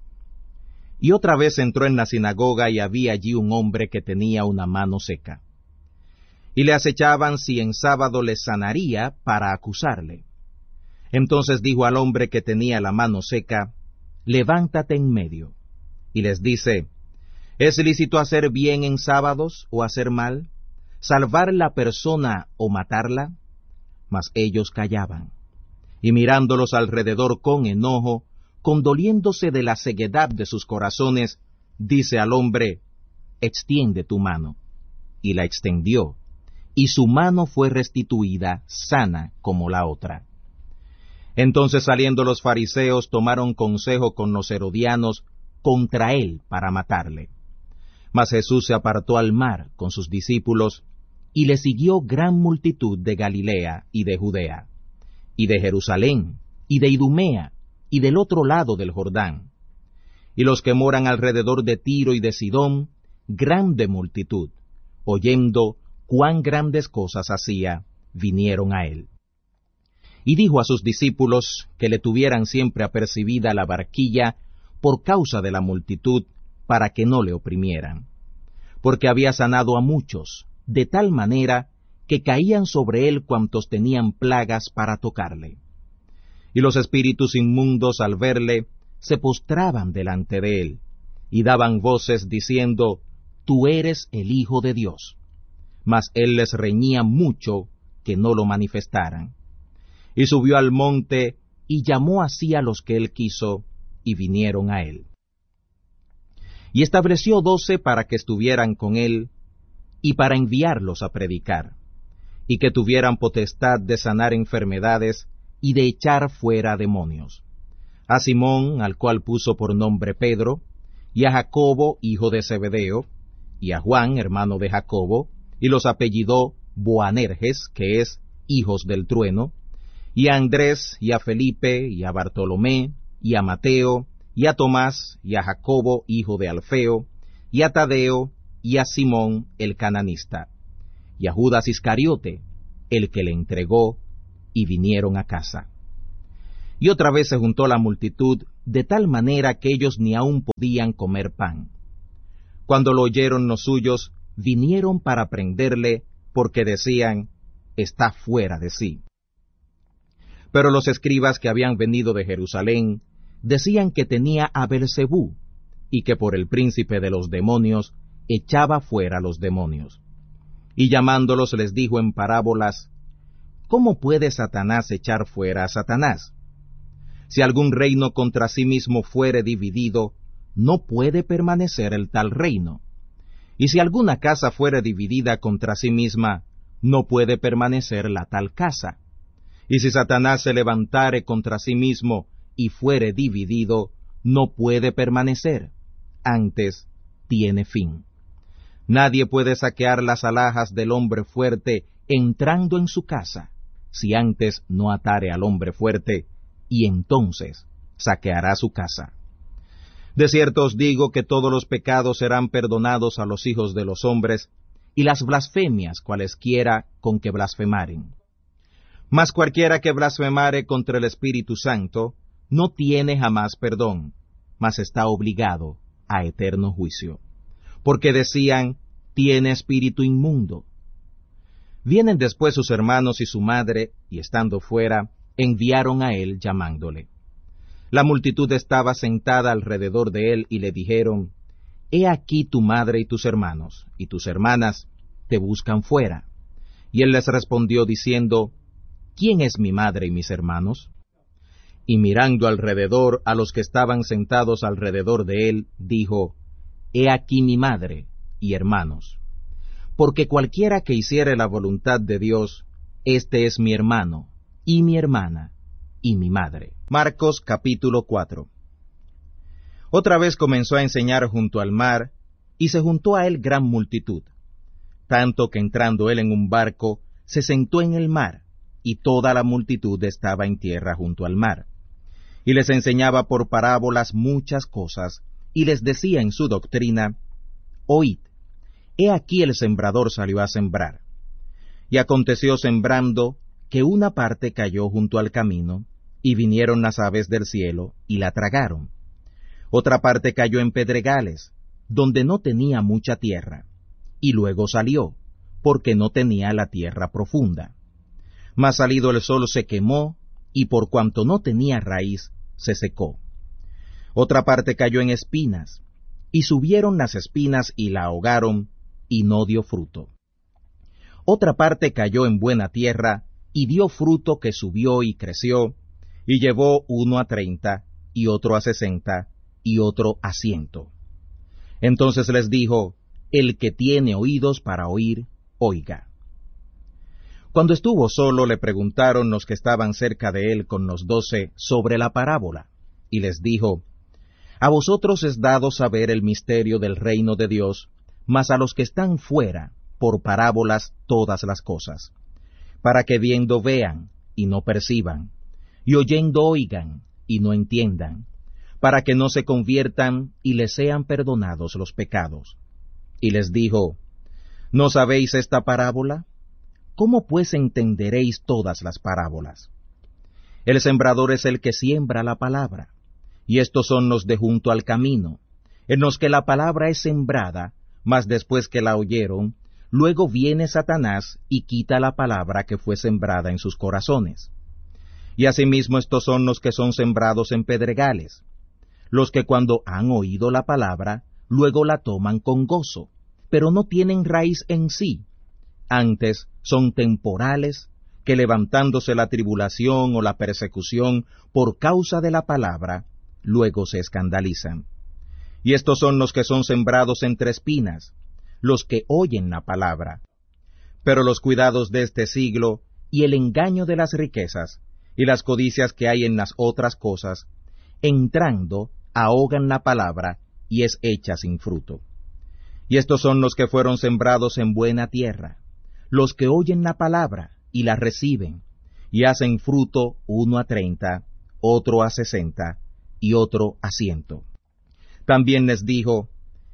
Y otra vez entró en la sinagoga, y había allí un hombre que tenía una mano seca. Y le acechaban si en sábado le sanaría para acusarle. Entonces dijo al hombre que tenía la mano seca, levántate en medio. Y les dice, ¿es lícito hacer bien en sábados o hacer mal? ¿Salvar la persona o matarla? Mas ellos callaban. Y mirándolos alrededor con enojo, condoliéndose de la ceguedad de sus corazones, dice al hombre, extiende tu mano. Y la extendió, y su mano fue restituida sana como la otra. Entonces saliendo los fariseos tomaron consejo con los herodianos contra él para matarle. Mas Jesús se apartó al mar con sus discípulos, y le siguió gran multitud de Galilea y de Judea, y de Jerusalén, y de Idumea, y del otro lado del Jordán. Y los que moran alrededor de Tiro y de Sidón, grande multitud, oyendo cuán grandes cosas hacía, vinieron a él. Y dijo a sus discípulos que le tuvieran siempre apercibida la barquilla por causa de la multitud, para que no le oprimieran. Porque había sanado a muchos, de tal manera que caían sobre él cuantos tenían plagas para tocarle. Y los espíritus inmundos al verle, se postraban delante de él, y daban voces diciendo, Tú eres el Hijo de Dios. Mas él les reñía mucho que no lo manifestaran. Y subió al monte, y llamó así a los que él quiso, y vinieron a él. Y estableció 12 para que estuvieran con él, y para enviarlos a predicar, y que tuvieran potestad de sanar enfermedades, y de echar fuera demonios. A Simón, al cual puso por nombre Pedro, y a Jacobo, hijo de Zebedeo, y a Juan, hermano de Jacobo, y los apellidó Boanerges, que es hijos del trueno, y a Andrés, y a Felipe, y a Bartolomé, y a Mateo, y a Tomás, y a Jacobo, hijo de Alfeo, y a Tadeo, y a Simón el cananista, y a Judas Iscariote, el que le entregó, y vinieron a casa. Y otra vez se juntó la multitud, de tal manera que ellos ni aun podían comer pan. Cuando lo oyeron los suyos, vinieron para prenderle, porque decían, está fuera de sí. Pero los escribas que habían venido de Jerusalén, decían que tenía a Beelzebú, y que por el príncipe de los demonios echaba fuera los demonios. Y llamándolos les dijo en parábolas, ¿cómo puede Satanás echar fuera a Satanás? Si algún reino contra sí mismo fuere dividido, no puede permanecer el tal reino. Y si alguna casa fuere dividida contra sí misma, no puede permanecer la tal casa. Y si Satanás se levantare contra sí mismo y fuere dividido, no puede permanecer, antes tiene fin. Nadie puede saquear las alhajas del hombre fuerte entrando en su casa, si antes no atare al hombre fuerte, y entonces saqueará su casa. De cierto os digo que todos los pecados serán perdonados a los hijos de los hombres, y las blasfemias cualesquiera con que blasfemaren. Mas cualquiera que blasfemare contra el Espíritu Santo, no tiene jamás perdón, mas está obligado a eterno juicio. Porque decían, tiene espíritu inmundo. Vienen después sus hermanos y su madre, y estando fuera, enviaron a él llamándole. La multitud estaba sentada alrededor de él, y le dijeron, he aquí tu madre y tus hermanos, y tus hermanas te buscan fuera. Y él les respondió diciendo, ¿quién es mi madre y mis hermanos? Y mirando alrededor a los que estaban sentados alrededor de él, dijo, he aquí mi madre y hermanos. Porque cualquiera que hiciere la voluntad de Dios, este es mi hermano, y mi hermana, y mi madre. Marcos capítulo 4. Otra vez comenzó a enseñar junto al mar, y se juntó a él gran multitud, tanto que entrando él en un barco, se sentó en el mar, y toda la multitud estaba en tierra junto al mar. Y les enseñaba por parábolas muchas cosas, y les decía en su doctrina, oíd, he aquí el sembrador salió a sembrar. Y aconteció sembrando, que una parte cayó junto al camino, y vinieron las aves del cielo, y la tragaron. Otra parte cayó en pedregales, donde no tenía mucha tierra, y luego salió, porque no tenía la tierra profunda. Mas salido el sol se quemó, y por cuanto no tenía raíz, se secó. Otra parte cayó en espinas, y subieron las espinas y la ahogaron, y no dio fruto. Otra parte cayó en buena tierra, y dio fruto que subió y creció, y llevó 1 a 30, y otro a 60, y otro a 100. Entonces les dijo, el que tiene oídos para oír, oiga. Cuando estuvo solo, le preguntaron los que estaban cerca de él con los 12 sobre la parábola, y les dijo, a vosotros es dado saber el misterio del reino de Dios, mas a los que están fuera, por parábolas todas las cosas, para que viendo vean, y no perciban, y oyendo oigan, y no entiendan, para que no se conviertan, y les sean perdonados los pecados. Y les dijo, ¿no sabéis esta parábola? ¿Cómo pues entenderéis todas las parábolas? El sembrador es el que siembra la palabra, y estos son los de junto al camino, en los que la palabra es sembrada, mas después que la oyeron, luego viene Satanás y quita la palabra que fue sembrada en sus corazones. Y asimismo estos son los que son sembrados en pedregales, los que cuando han oído la palabra, luego la toman con gozo, pero no tienen raíz en sí. Antes son temporales, que levantándose la tribulación o la persecución por causa de la palabra, luego se escandalizan. Y estos son los que son sembrados entre espinas, los que oyen la palabra. Pero los cuidados de este siglo, y el engaño de las riquezas, y las codicias que hay en las otras cosas, entrando, ahogan la palabra, y es hecha sin fruto. Y estos son los que fueron sembrados en buena tierra, los que oyen la palabra, y la reciben, y hacen fruto 1 a 30, otro a 60, y otro a 100. También les dijo,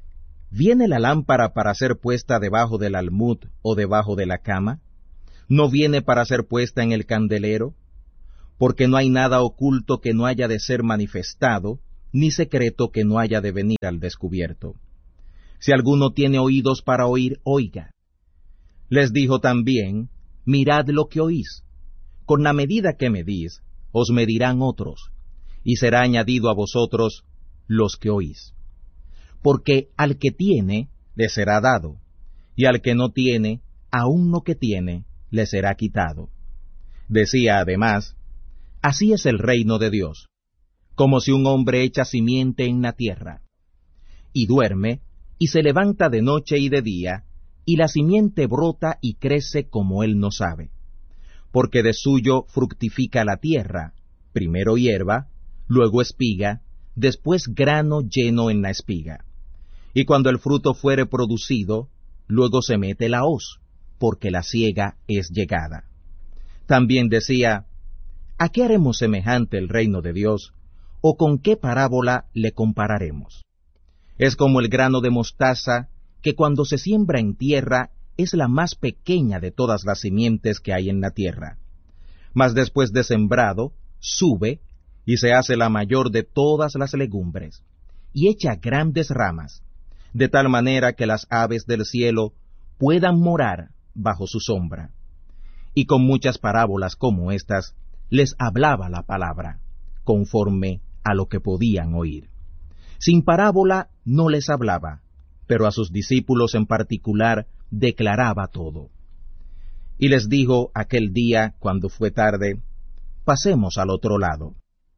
¿Viene la lámpara para ser puesta debajo del almud o debajo de la cama? ¿No viene para ser puesta en el candelero? Porque no hay nada oculto que no haya de ser manifestado, ni secreto que no haya de venir al descubierto. Si alguno tiene oídos para oír, oiga. Les dijo también, mirad lo que oís. Con la medida que medís, os medirán otros, y será añadido a vosotros los que oís. Porque al que tiene, le será dado, y al que no tiene, aun lo que tiene, le será quitado. Decía además, así es el reino de Dios, como si un hombre echa simiente en la tierra, y duerme, y se levanta de noche y de día, y la simiente brota y crece como él no sabe. Porque de suyo fructifica la tierra, primero hierba, luego espiga, después grano lleno en la espiga. Y cuando el fruto fuere producido, luego se mete la hoz, porque la siega es llegada. También decía, ¿a qué haremos semejante el reino de Dios? ¿O con qué parábola le compararemos? Es como el grano de mostaza, que cuando se siembra en tierra es la más pequeña de todas las simientes que hay en la tierra. Mas después de sembrado, sube, y se hace la mayor de todas las legumbres, y echa grandes ramas, de tal manera que las aves del cielo puedan morar bajo su sombra. Y con muchas parábolas como estas, les hablaba la palabra, conforme a lo que podían oír. Sin parábola no les hablaba, pero a sus discípulos en particular declaraba todo. Y les dijo aquel día, cuando fue tarde, pasemos al otro lado.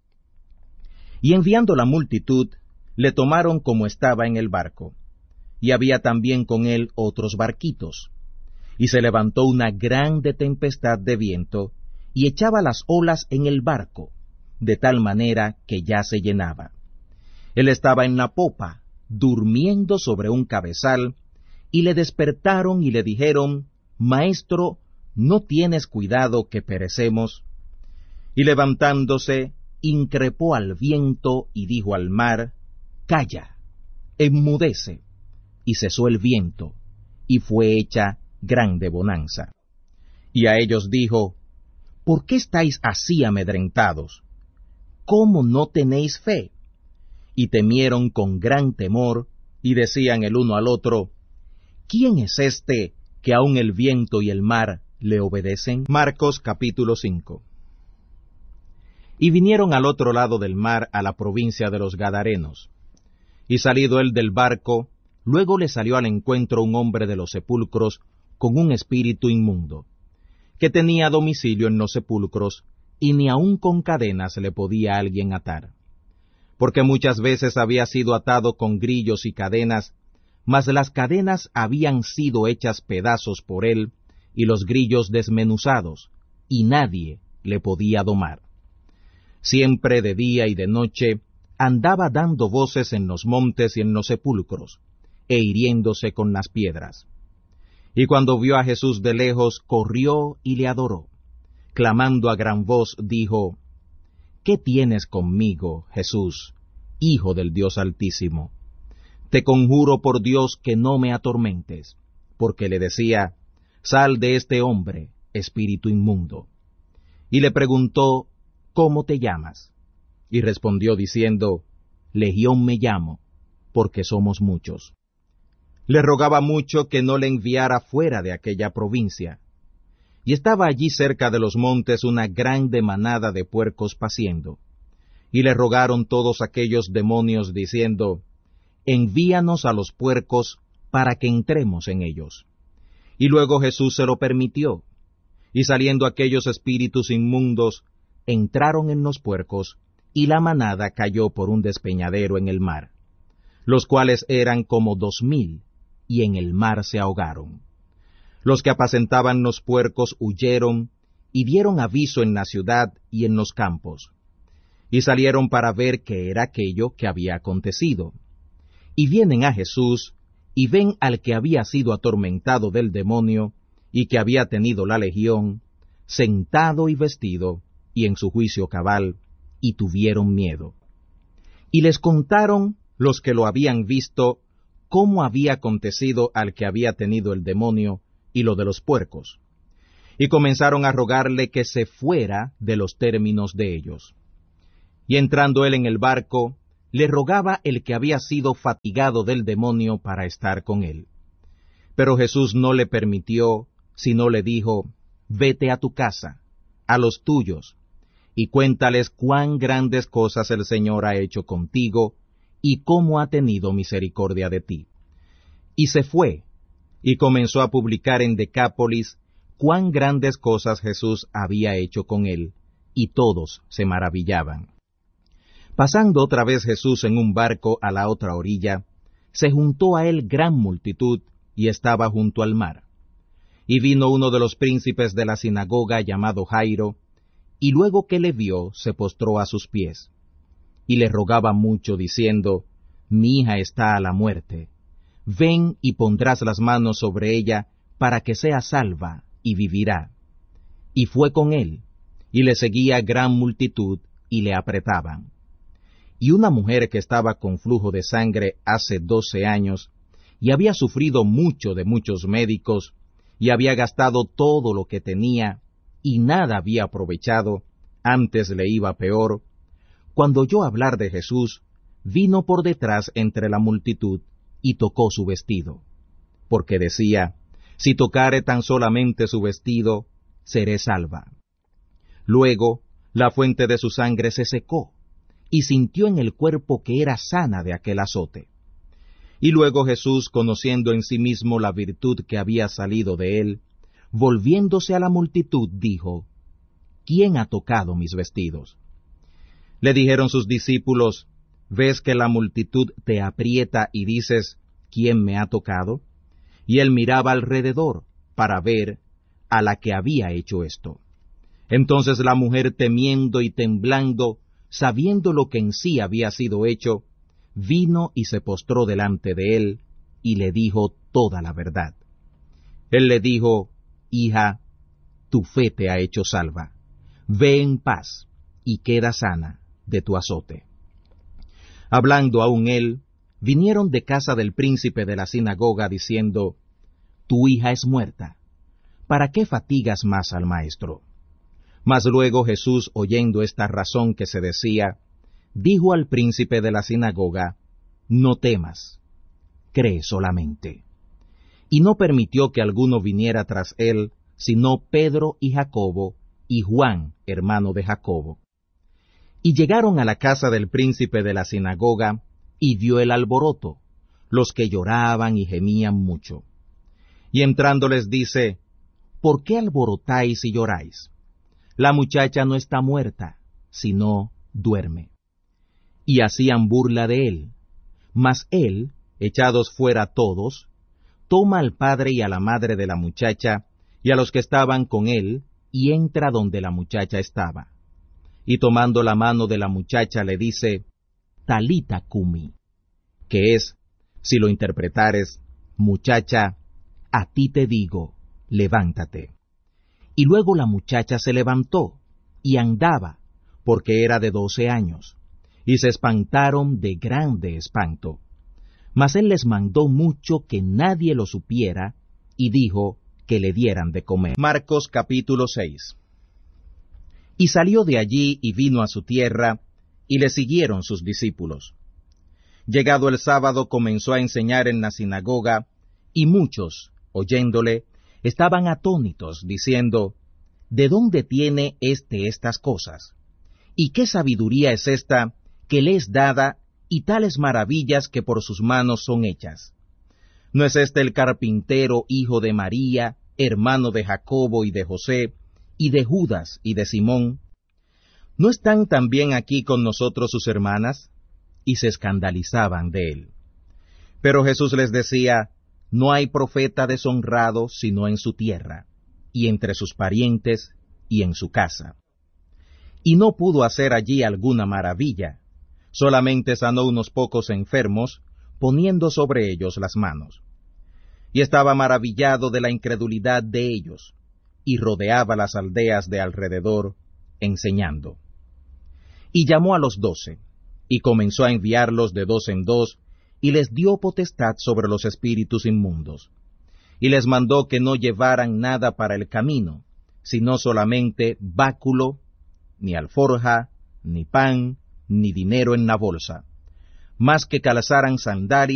Y enviando la multitud, le tomaron como estaba en el barco, y había también con él otros barquitos. Y se levantó una grande tempestad de viento, y echaba las olas en el barco, de tal manera que ya se llenaba. Él estaba en la popa, durmiendo sobre un cabezal, y le despertaron y le dijeron, Maestro, ¿no tienes cuidado que perecemos? Y levantándose, increpó al viento y dijo al mar, Calla, enmudece. Y cesó el viento, y fue hecha grande bonanza. Y a ellos dijo, ¿por qué estáis así amedrentados? ¿Cómo no tenéis fe? Y temieron con gran temor, y decían el uno al otro, ¿quién es este que aun el viento y el mar le obedecen? Marcos capítulo 5. Y vinieron al otro lado del mar a la provincia de los Gadarenos. Y salido él del barco, luego le salió al encuentro un hombre de los sepulcros con un espíritu inmundo, que tenía domicilio en los sepulcros, y ni aun con cadenas le podía alguien atar. Porque muchas veces había sido atado con grillos y cadenas, mas las cadenas habían sido hechas pedazos por él, y los grillos desmenuzados, y nadie le podía domar. Siempre de día y de noche andaba dando voces en los montes y en los sepulcros, e hiriéndose con las piedras. Y cuando vio a Jesús de lejos, corrió y le adoró. Clamando a gran voz, dijo, ¿qué tienes conmigo, Jesús, Hijo del Dios Altísimo? Te conjuro por Dios que no me atormentes, porque le decía, sal de este hombre, espíritu inmundo. Y le preguntó, ¿cómo te llamas? Y respondió diciendo, Legión me llamo, porque somos muchos. Le rogaba mucho que no le enviara fuera de aquella provincia. Y estaba allí cerca de los montes una grande manada de puercos paciendo. Y le rogaron todos aquellos demonios diciendo, envíanos a los puercos para que entremos en ellos. Y luego Jesús se lo permitió. Y saliendo aquellos espíritus inmundos, entraron en los puercos, y la manada cayó por un despeñadero en el mar, los cuales eran como 2000, y en el mar se ahogaron. Los que apacentaban los puercos huyeron, y dieron aviso en la ciudad y en los campos, y salieron para ver qué era aquello que había acontecido. Y vienen a Jesús, y ven al que había sido atormentado del demonio, y que había tenido la legión, sentado y vestido, y en su juicio cabal, y tuvieron miedo. Y les contaron los que lo habían visto cómo había acontecido al que había tenido el demonio y lo de los puercos. Y comenzaron a rogarle que se fuera de los términos de ellos. Y entrando él en el barco, le rogaba el que había sido fatigado del demonio para estar con él. Pero Jesús no le permitió, sino le dijo, vete a tu casa, a los tuyos, y cuéntales cuán grandes cosas el Señor ha hecho contigo, y cómo ha tenido misericordia de ti. Y se fue, y comenzó a publicar en Decápolis cuán grandes cosas Jesús había hecho con él, y todos se maravillaban. Pasando otra vez Jesús en un barco a la otra orilla, se juntó a él gran multitud, y estaba junto al mar. Y vino uno de los príncipes de la sinagoga llamado Jairo, y luego que le vio, se postró a sus pies, y le rogaba mucho, diciendo, mi hija está a la muerte. Ven y pondrás las manos sobre ella, para que sea salva, y vivirá. Y fue con él, y le seguía gran multitud, y le apretaban. Y una mujer que estaba con flujo de sangre hace 12 años, y había sufrido mucho de muchos médicos, y había gastado todo lo que tenía, y nada había aprovechado, antes le iba peor, cuando oyó hablar de Jesús, vino por detrás entre la multitud, y tocó su vestido, porque decía, si tocare tan solamente su vestido, seré salva. Luego, la fuente de su sangre se secó, y sintió en el cuerpo que era sana de aquel azote. Y luego Jesús, conociendo en sí mismo la virtud que había salido de él, volviéndose a la multitud, dijo, ¿quién ha tocado mis vestidos? Le dijeron sus discípulos, ¿ves que la multitud te aprieta y dices, ¿quién me ha tocado? Y él miraba alrededor para ver a la que había hecho esto. Entonces la mujer, temiendo y temblando, sabiendo lo que en sí había sido hecho, vino y se postró delante de él, y le dijo toda la verdad. Él le dijo, hija, tu fe te ha hecho salva. Ve en paz, y queda sana de tu azote. Hablando aún él, vinieron de casa del príncipe de la sinagoga, diciendo, tu hija es muerta. ¿Para qué fatigas más al maestro? Mas luego Jesús, oyendo esta razón que se decía, dijo al príncipe de la sinagoga, no temas, cree solamente. Y no permitió que alguno viniera tras él, sino Pedro y Jacobo, y Juan, hermano de Jacobo. Y llegaron a la casa del príncipe de la sinagoga, y vio el alboroto, los que lloraban y gemían mucho. Y entrando les dice, ¿por qué alborotáis y lloráis? La muchacha no está muerta, sino duerme. Y hacían burla de él. Mas él, echados fuera todos, toma al padre y a la madre de la muchacha, y a los que estaban con él, y entra donde la muchacha estaba. Y tomando la mano de la muchacha le dice, Talita cumi, que es, si lo interpretares, muchacha, a ti te digo, levántate. Y luego la muchacha se levantó, y andaba, porque era de 12 años, y se espantaron de grande espanto. Mas él les mandó mucho que nadie lo supiera, y dijo que le dieran de comer. Marcos capítulo 6. Y salió de allí y vino a su tierra, y le siguieron sus discípulos. Llegado el sábado comenzó a enseñar en la sinagoga, y muchos, oyéndole, estaban atónitos, diciendo, ¿de dónde tiene estas cosas? ¿Y qué sabiduría es esta que le es dada, y tales maravillas que por sus manos son hechas? ¿No es este el carpintero, hijo de María, hermano de Jacobo y de José, y de Judas y de Simón? ¿No están también aquí con nosotros sus hermanas? Y se escandalizaban de él. Pero Jesús les decía, no hay profeta deshonrado sino en su tierra, y entre sus parientes, y en su casa. Y no pudo hacer allí alguna maravilla, solamente sanó unos pocos enfermos, poniendo sobre ellos las manos. Y estaba maravillado de la incredulidad de ellos, y rodeaba las aldeas de alrededor, enseñando. Y llamó a los 12, y comenzó a enviarlos de 2 en 2, y les dio potestad sobre los espíritus inmundos. Y les mandó que no llevaran nada para el camino, sino solamente báculo, ni alforja, ni pan, ni dinero en la bolsa, mas que calzaran sandalias